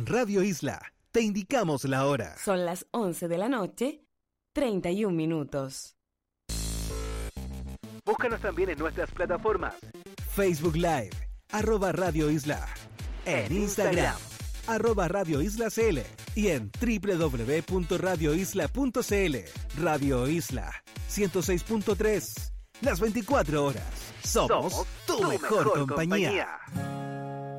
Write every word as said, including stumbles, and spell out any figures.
Radio Isla te indicamos la hora. Son las once de la noche, treinta y un minutos. Búscanos también en nuestras plataformas. Facebook Live, arroba Radio Isla. En Instagram, arroba Radio Isla C L. Y en doble u doble u doble u punto radio isla punto c l. Radio Isla, ciento seis punto tres. Las veinticuatro horas. Somos, Somos tu, tu mejor, mejor compañía. compañía.